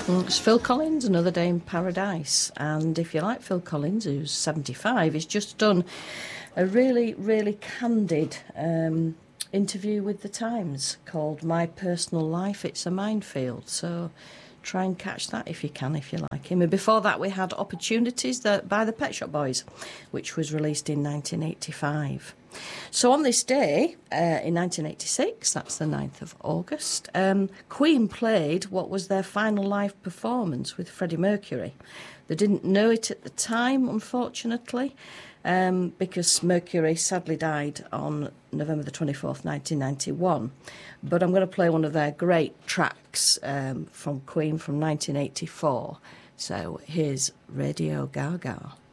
It's Phil Collins, Another Day in Paradise. And if you like Phil Collins, who's 75, he's just done a really, really candid interview with The Times called My Personal Life, It's a Minefield. So try and catch that if you can, if you like him. And before that, we had Opportunities by the Pet Shop Boys, which was released in 1985. So on this day, in 1986, that's the 9th of August, Queen played what was their final live performance with Freddie Mercury. They didn't know it at the time, unfortunately, because Mercury sadly died on November the 24th, 1991. But I'm going to play one of their great tracks from Queen from 1984. So here's Radio Gaga.